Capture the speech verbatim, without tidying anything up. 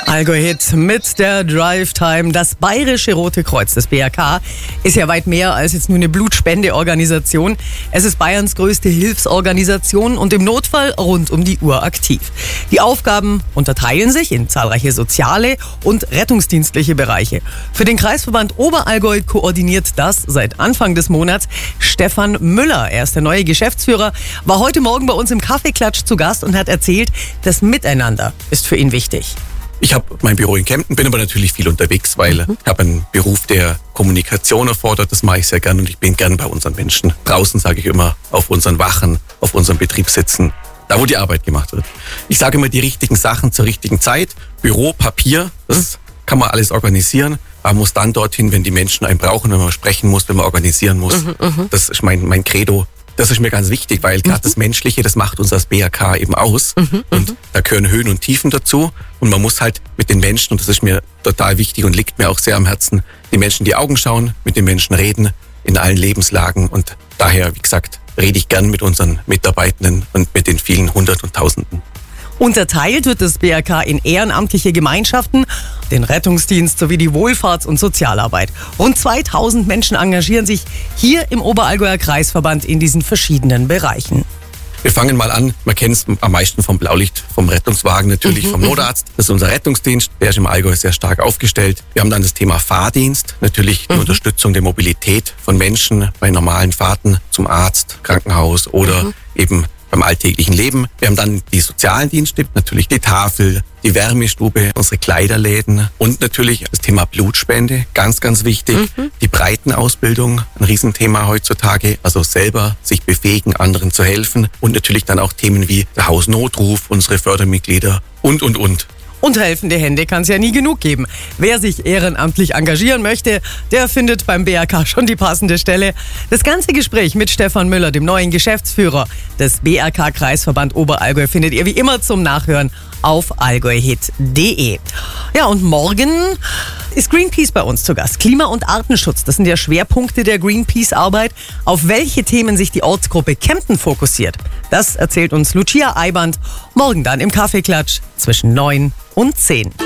Allgäu Hit mit der Drive Time. Das Bayerische Rote Kreuz, das B R K, ist ja weit mehr als jetzt nur eine Blutspendeorganisation. Es ist Bayerns größte Hilfsorganisation und im Notfall rund um die Uhr aktiv. Die Aufgaben unterteilen sich in zahlreiche soziale und rettungsdienstliche Bereiche. Für den Kreisverband Oberallgäu koordiniert das seit Anfang des Monats Stefan Müller. Er ist der neue Geschäftsführer, war heute Morgen bei uns im Kaffeeklatsch zu Gast und hat erzählt, das Miteinander ist für ihn wichtig. Ich habe mein Büro in Kempten, bin aber natürlich viel unterwegs, weil mhm. ich habe einen Beruf, der Kommunikation erfordert. Das mache ich sehr gern und ich bin gern bei unseren Menschen. Draußen sage ich immer, auf unseren Wachen, auf unserem Betrieb sitzen, da wo die Arbeit gemacht wird. Ich sage immer die richtigen Sachen zur richtigen Zeit. Büro, Papier, das kann man alles organisieren. Man muss dann dorthin, wenn die Menschen einen brauchen, wenn man sprechen muss, wenn man organisieren muss. Mhm, das ist mein, mein Credo. Das ist mir ganz wichtig, weil gerade mhm. das Menschliche, das macht uns als B R K eben aus. Mhm, und da gehören Höhen und Tiefen dazu. Und man muss halt mit den Menschen, und das ist mir total wichtig und liegt mir auch sehr am Herzen, die Menschen in die Augen schauen, mit den Menschen reden, in allen Lebenslagen. Und daher, wie gesagt, rede ich gern mit unseren Mitarbeitenden und mit den vielen Hundert und Tausenden. Unterteilt wird das B R K in ehrenamtliche Gemeinschaften, den Rettungsdienst sowie die Wohlfahrts- und Sozialarbeit. Rund zweitausend Menschen engagieren sich hier im Oberallgäuer Kreisverband in diesen verschiedenen Bereichen. Wir fangen mal an, man kennt es am meisten vom Blaulicht, vom Rettungswagen natürlich, mhm, vom Notarzt. Das ist unser Rettungsdienst, der ist im Allgäu sehr stark aufgestellt. Wir haben dann das Thema Fahrdienst, natürlich die mhm. Unterstützung der Mobilität von Menschen bei normalen Fahrten zum Arzt, Krankenhaus oder mhm. eben beim alltäglichen Leben. Wir haben dann die sozialen Dienste, natürlich die Tafel, die Wärmestube, unsere Kleiderläden und natürlich das Thema Blutspende, ganz, ganz wichtig. Mhm. Die Breitenausbildung, ein Riesenthema heutzutage, also selber sich befähigen, anderen zu helfen und natürlich dann auch Themen wie der Hausnotruf, unsere Fördermitglieder und, und, und. Und helfende Hände kann es ja nie genug geben. Wer sich ehrenamtlich engagieren möchte, der findet beim B R K schon die passende Stelle. Das ganze Gespräch mit Stefan Müller, dem neuen Geschäftsführer des B R K-Kreisverband Oberallgäu, findet ihr wie immer zum Nachhören auf allgäuhit punkt de. Ja, und morgen ist Greenpeace bei uns zu Gast. Klima- und Artenschutz, das sind ja Schwerpunkte der Greenpeace-Arbeit. Auf welche Themen sich die Ortsgruppe Kempten fokussiert, das erzählt uns Lucia Eiband morgen dann im Kaffeeklatsch zwischen neun und zehn.